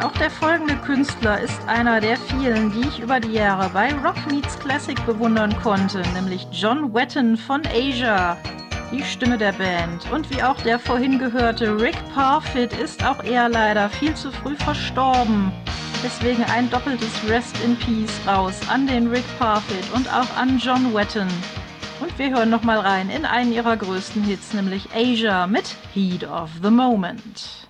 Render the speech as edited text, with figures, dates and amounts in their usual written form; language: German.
Auch der folgende Künstler ist einer der vielen, die ich über die Jahre bei Rock Meets Classic bewundern konnte, nämlich John Wetton von Asia, die Stimme der Band. Und wie auch der vorhin gehörte Rick Parfitt ist auch er leider viel zu früh verstorben. Deswegen ein doppeltes Rest in Peace raus an den Rick Parfitt und auch an John Wetton. Und wir hören nochmal rein in einen ihrer größten Hits, nämlich Asia mit Heat of the Moment.